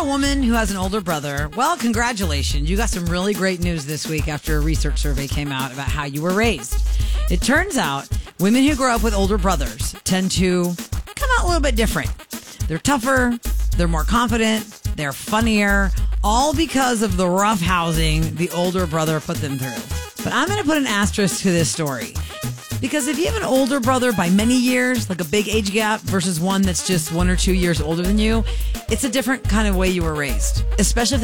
a woman who has an older brother, well, congratulations. You got some really great news this week after a research survey came out about how you were raised. It turns out women who grow up with older brothers tend to come out a little bit different. They're tougher, they're more confident, they're funnier, all because of the rough housing the older brother put them through. But I'm going to put an asterisk to this story. Because if you have an older brother by many years, like a big age gap versus one that's just 1 or 2 years older than you, it's a different kind of way you were raised, especially if